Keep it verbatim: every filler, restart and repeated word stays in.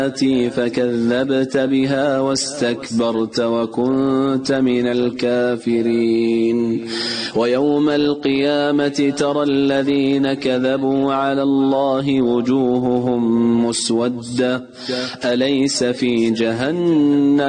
فكذبت بها واستكبرت وكنت من الكافرين ويوم القيامة ترى الذين كذبوا على الله وجوههم مسودة أليس في جهنم